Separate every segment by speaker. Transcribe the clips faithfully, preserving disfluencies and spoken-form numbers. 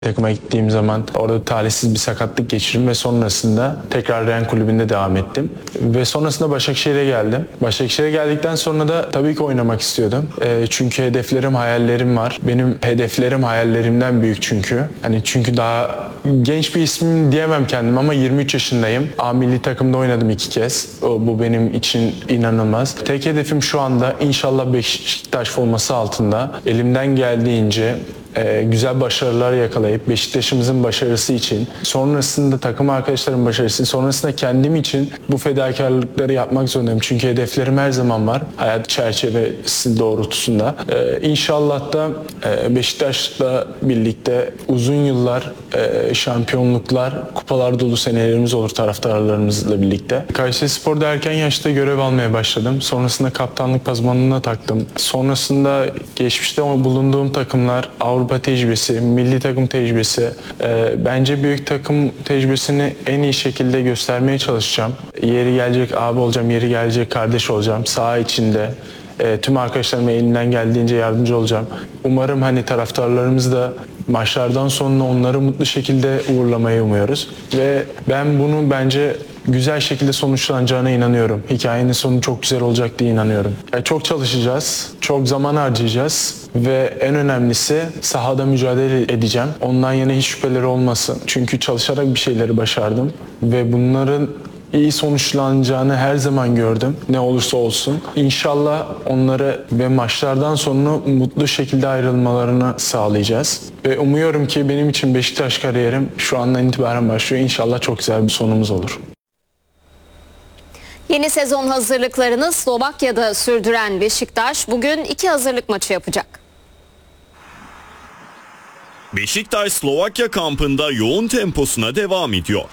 Speaker 1: Takıma gittiğim zaman orada talihsiz bir sakatlık geçirdim ve sonrasında tekrar Ren Kulübü'nde devam ettim. Ve sonrasında Başakşehir'e geldim. Başakşehir'e geldikten sonra da tabii ki oynamak istiyordum. E, çünkü hedeflerim, hayallerim var. Benim hedeflerim hayallerimden büyük çünkü. Hani çünkü daha genç bir ismim diyemem kendim ama yirmi üç yaşındayım. A milli takımda oynadım iki kez. O, bu benim için inanılmaz. Tek hedefim şu anda inşallah Beşiktaş forması altında elimden geldiğince Ee, güzel başarılar yakalayıp Beşiktaş'ımızın başarısı için, sonrasında takım arkadaşlarımın başarısı, sonrasında kendim için bu fedakarlıkları yapmak zorundayım. Çünkü hedeflerim her zaman var. Hayat çerçevesi doğrultusunda. Ee, İnşallah da e, Beşiktaş'la birlikte uzun yıllar e, şampiyonluklar, kupalar dolu senelerimiz olur taraftarlarımızla birlikte. Kayserispor'da erken yaşta görev almaya başladım. Sonrasında kaptanlık pazmanına taktım. Sonrasında geçmişte bulunduğum takımlar Avrupa Avrupa tecrübesi, milli takım tecrübesi, e, bence büyük takım tecrübesini en iyi şekilde göstermeye çalışacağım. Yeri gelecek abi olacağım, yeri gelecek kardeş olacağım. Saha içinde e, tüm arkadaşlarıma elinden geldiğince yardımcı olacağım. Umarım hani taraftarlarımız da maçlardan sonra onları mutlu şekilde uğurlamayı umuyoruz. Ve ben bunu bence güzel şekilde sonuçlanacağına inanıyorum. Hikayenin sonu çok güzel olacak diye inanıyorum. Yani çok çalışacağız, çok zaman harcayacağız ve en önemlisi sahada mücadele edeceğim. Ondan yana hiç şüpheleri olmasın. Çünkü çalışarak bir şeyleri başardım ve bunların iyi sonuçlanacağını her zaman gördüm. Ne olursa olsun. İnşallah onları ve maçlardan sonra mutlu şekilde ayrılmalarını sağlayacağız. Ve umuyorum ki benim için Beşiktaş kariyerim şu andan itibaren başlıyor. İnşallah çok güzel bir sonumuz olur.
Speaker 2: Yeni sezon hazırlıklarını Slovakya'da sürdüren Beşiktaş bugün iki hazırlık maçı yapacak.
Speaker 3: Beşiktaş Slovakya kampında yoğun temposuna devam ediyor.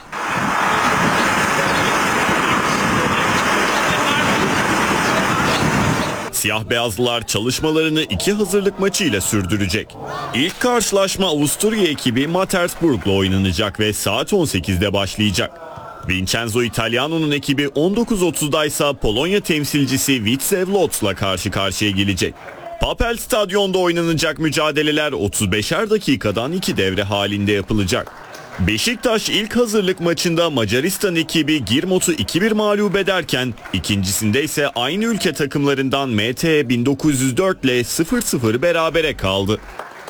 Speaker 3: Siyah beyazlılar çalışmalarını iki hazırlık maçıyla sürdürecek. İlk karşılaşma Avusturya ekibi Mattersburg'la oynanacak ve saat on sekizde başlayacak. Vincenzo Italiano'nun ekibi on dokuz otuzda ise Polonya temsilcisi Widzew Łódź'la karşı karşıya gelecek. Papel Stadyon'da oynanacak mücadeleler otuz beşer dakikadan iki devre halinde yapılacak. Beşiktaş ilk hazırlık maçında Macaristan ekibi Girmot'u iki bir mağlup ederken ikincisinde ise aynı ülke takımlarından M T bin dokuz yüz dört ile sıfır sıfır berabere kaldı.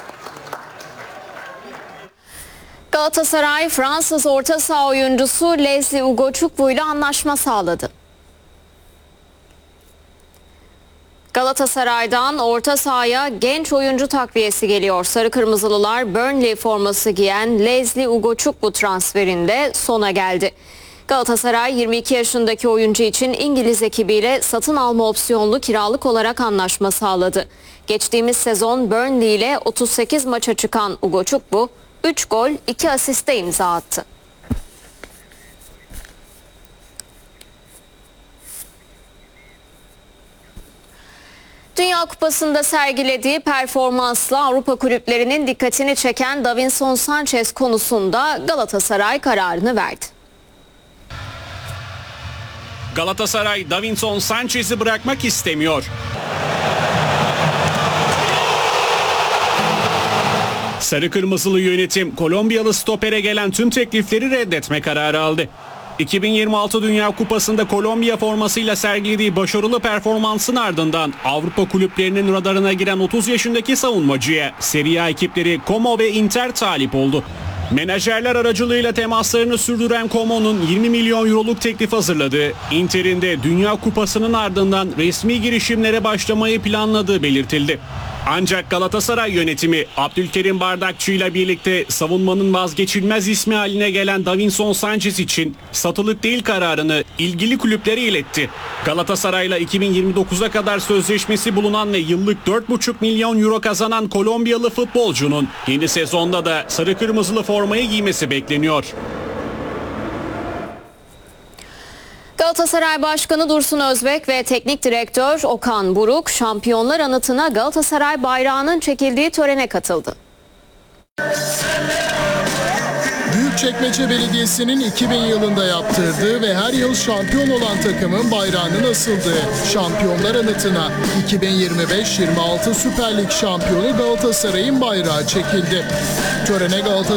Speaker 2: Galatasaray Fransız orta saha oyuncusu Leslie Ugochukwu ile anlaşma sağladı. Galatasaray'dan orta sahaya genç oyuncu takviyesi geliyor. Sarı Kırmızılılar Burnley forması giyen Leslie Ugochukwu transferinde sona geldi. Galatasaray yirmi iki yaşındaki oyuncu için İngiliz ekibiyle satın alma opsiyonlu kiralık olarak anlaşma sağladı. Geçtiğimiz sezon Burnley ile otuz sekiz maça çıkan Ugochukwu üç gol iki asiste imza attı. Dünya Kupası'nda sergilediği performansla Avrupa kulüplerinin dikkatini çeken Davinson Sanchez konusunda Galatasaray kararını verdi.
Speaker 4: Galatasaray Davinson Sanchez'i bırakmak istemiyor. Sarı Kırmızılı yönetim Kolombiyalı stopere gelen tüm teklifleri reddetme kararı aldı. iki bin yirmi altı Dünya Kupası'nda Kolombiya formasıyla sergilediği başarılı performansın ardından Avrupa kulüplerinin radarına giren otuz yaşındaki savunmacıya Serie A ekipleri Como ve Inter talip oldu. Menajerler aracılığıyla temaslarını sürdüren Como'nun yirmi milyon euroluk teklif hazırladığı, Inter'in de Dünya Kupası'nın ardından resmi girişimlere başlamayı planladığı belirtildi. Ancak Galatasaray yönetimi Abdülkerim Bardakçı ile birlikte savunmanın vazgeçilmez ismi haline gelen Davinson Sanchez için satılık değil kararını ilgili kulüplere iletti. Galatasaray'la iki bin yirmi dokuza kadar sözleşmesi bulunan ve yıllık dört buçuk milyon euro kazanan Kolombiyalı futbolcunun yeni sezonda da sarı kırmızılı formayı giymesi bekleniyor.
Speaker 2: Galatasaray Başkanı Dursun Özbek ve Teknik Direktör Okan Buruk Şampiyonlar Anıtı'na Galatasaray bayrağının çekildiği törene katıldı.
Speaker 5: Büyük Büyükçekmece Belediyesi'nin iki bin yılında yaptırdığı ve her yıl şampiyon olan takımın bayrağının asıldığı şampiyonlar anıtına iki bin yirmi beş yirmi altı Süper Lig şampiyonu Galatasaray'ın bayrağı çekildi. Törene Galatasaray